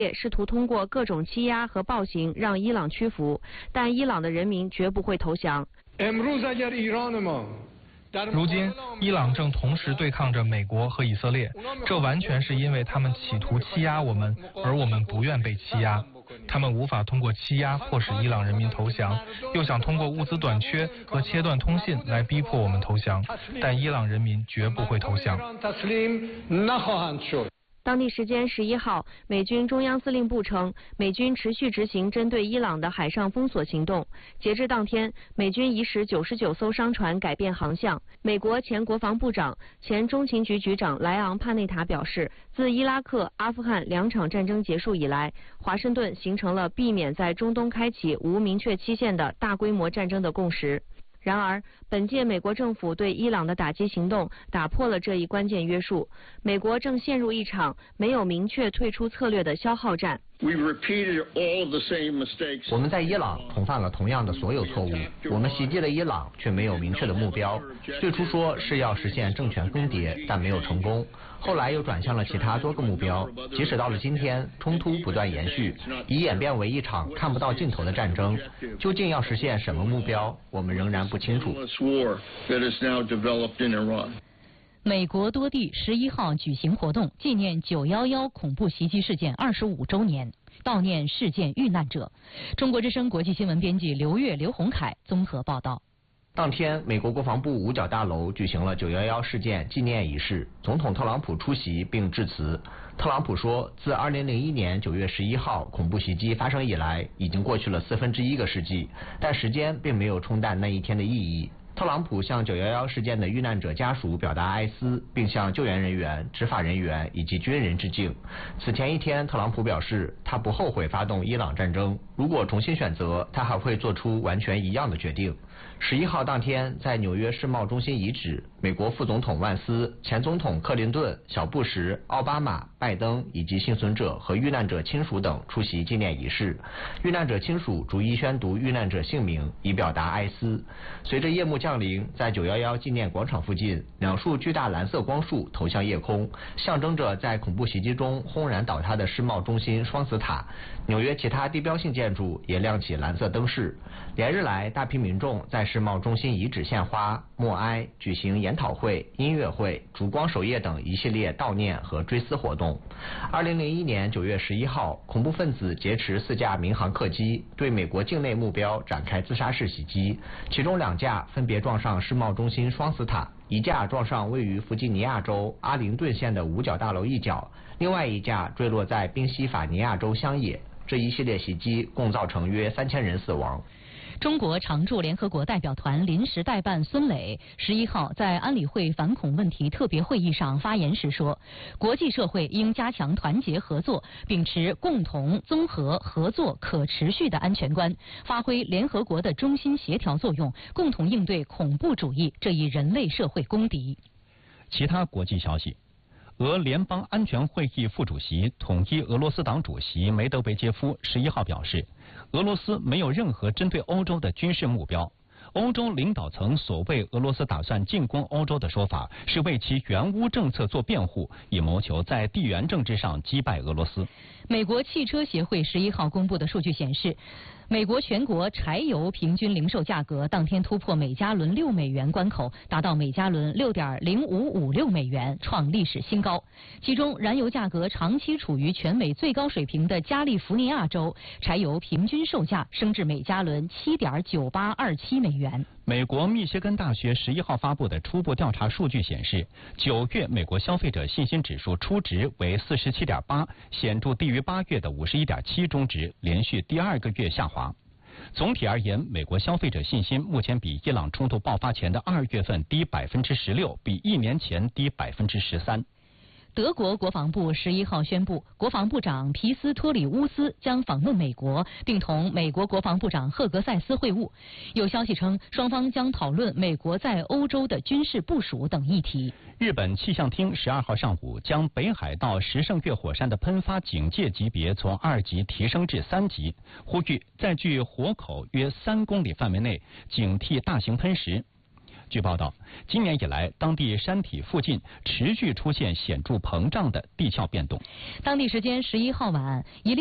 试图通过各种欺压和暴行让伊朗屈服，但伊朗的人民绝不会投降。 如今，伊朗正同时对抗着美国和以色列，这完全是因为他们企图欺压我们，而我们不愿被欺压。他们无法通过欺压迫使伊朗人民投降，又想通过物资短缺和切断通信来逼迫我们投降，但伊朗人民绝不会投降。 当地时间11号，美军中央司令部称，美军持续执行针对伊朗的海上封锁行动。截至当天，美军已使99艘商船改变航向。美国前国防部长、前中情局局长莱昂·帕内塔表示，自伊拉克、阿富汗2场战争结束以来，华盛顿形成了避免在中东开启无明确期限的大规模战争的共识。然而，本届美国政府对伊朗的打击行动打破了这一关键约束。美国正陷入一场没有明确退出策略的消耗战。 我们在伊朗重犯了同样的所有错误。我们袭击了伊朗，却没有明确的目标。最初说是要实现政权更迭，但没有成功。后来又转向了其他多个目标。即使到了今天，冲突不断延续，已演变为一场看不到尽头的战争。究竟要实现什么目标，我们仍然不清楚。 美国多地11号举行活动，纪念911恐怖袭击事件25周年，悼念事件遇难者。中国之声国际新闻编辑刘月、刘洪凯综合报道。 当天，美国国防部五角大楼举行了911事件纪念仪式，总统特朗普出席并致辞。特朗普说，自2001年9月11号恐怖袭击发生以来，已经过去了1/4个世纪，但时间并没有冲淡那一天的意义。特朗普向911事件的遇难者家属表达哀思，并向救援人员、执法人员以及军人致敬。此前一天，特朗普表示，他不后悔发动伊朗战争，如果重新选择，他还会做出完全一样的决定。11号当天，在纽约世贸中心遗址，美国副总统万斯、前总统克林顿、小布什、奥巴马、拜登以及幸存者和遇难者亲属等出席纪念仪式。遇难者亲属逐一宣读遇难者姓名，以表达哀思。随着夜幕降临，在911纪念广场附近，2束巨大蓝色光束投向夜空，象征着在恐怖袭击中轰然倒塌的世贸中心双子塔。纽约其他地标性建筑也亮起蓝色灯饰。连日来，大批民众在世贸中心遗址献花、默哀、举行研讨会、音乐会、烛光守夜等一系列悼念和追思活动。2001年9月11号，恐怖分子劫持4架民航客机，对美国境内目标展开自杀式袭击，其中2架分别撞上世贸中心双子塔，1架撞上位于弗吉尼亚州阿灵顿县的五角大楼一角，另外1架坠落在宾夕法尼亚州乡野。这一系列袭击共造成约3000人死亡。 中国常驻联合国代表团临时代办孙磊11号在安理会反恐问题特别会议上发言时说，国际社会应加强团结合作，秉持共同、综合、合作、可持续的安全观，发挥联合国的中心协调作用，共同应对恐怖主义这一人类社会公敌。 其他国际消息。俄联邦安全会议副主席、统一俄罗斯党主席梅德韦杰夫11号表示，俄罗斯没有任何针对欧洲的军事目标。欧洲领导层所谓俄罗斯打算进攻欧洲的说法，是为其援乌政策做辩护，以谋求在地缘政治上击败俄罗斯。 美国汽车协会11号公布的数据显示，美国全国柴油平均零售价格当天突破每加仑6美元关口，达到每加仑6.0556美元，创历史新高。其中，燃油价格长期处于全美最高水平的加利福尼亚州，柴油平均售价升至每加仑7.9827美元。 美国密歇根大学11号发布的初步调查数据显示，9月美国消费者信心指数初值为47.8，显著低于8月的51.7中值，连续第2个月下滑。总体而言，美国消费者信心目前比伊朗冲突爆发前的2月份低16%，比1年前低13%。 德国国防部11号宣布，国防部长皮斯托里乌斯将访问美国，并同美国国防部长赫格塞斯会晤。有消息称，双方将讨论美国在欧洲的军事部署等议题。 日本气象厅12号上午将北海道石胜岳火山的喷发警戒级别从2级提升至3级，呼吁在距火口约3公里范围内警惕大型喷石。 据报道，今年以来，当地山体附近持续出现显著膨胀的地壳变动。 当地时间11号晚，